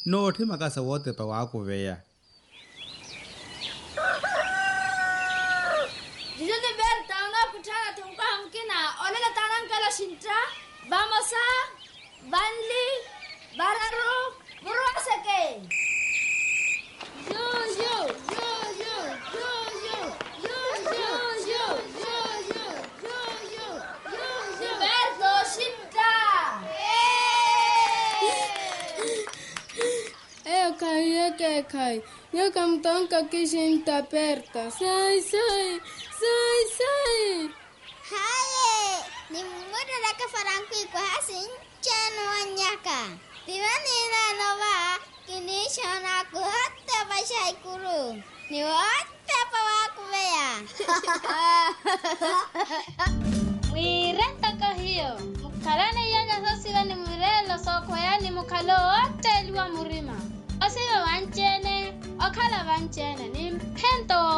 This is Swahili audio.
no the makasa wote pa wako veya Dijone Berta una kutana tumka hamkina olela tanan kala shintra vamos a Banli Bararu Burasake Berto shintra Kai yo kam tonka kishin taperta sai Haye ni muda da ka faranku ko hasin chano anyaka Tivani na nova kini shona ko hatta bashai kuru ni hatta pawa kuya Wirenta kahio mukalane yanya sosira ni murelo soko yani mukalo wote liwa murima Osiwe wanchene, okala wanchene, ni mpento